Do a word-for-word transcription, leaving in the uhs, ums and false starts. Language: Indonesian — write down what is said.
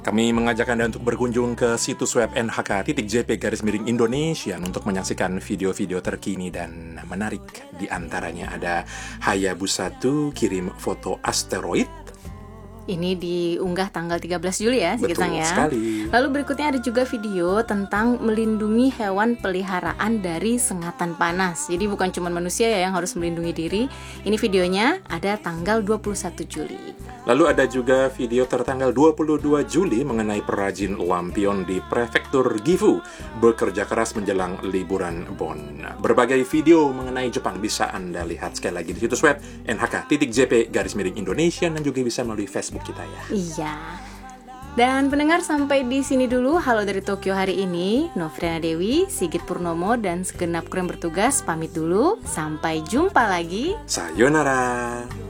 Kami mengajak Anda untuk berkunjung ke situs web N H K titik J P garis miring Indonesia untuk menyaksikan video-video terkini dan menarik. Di antaranya ada Hayabusa dua kirim foto asteroid. Ini diunggah tanggal tiga belas Juli ya, Betul Sigitang ya. sekali. Lalu berikutnya ada juga video tentang melindungi hewan peliharaan dari sengatan panas. Jadi bukan cuma manusia ya yang harus melindungi diri. Ini videonya ada tanggal dua puluh satu Juli. Lalu ada juga video tertanggal dua puluh dua Juli mengenai perajin lampion di prefektur Gifu bekerja keras menjelang liburan Bon. Berbagai video mengenai Jepang bisa Anda lihat sekali lagi di situs web N H K titik J P garis miring Indonesia dan juga bisa melalui Facebook kita ya. Iya. Dan pendengar, sampai di sini dulu Halo dari Tokyo hari ini. Novriana Dewi, Sigit Purnomo dan segenap kru yang bertugas pamit dulu. Sampai jumpa lagi. Sayonara.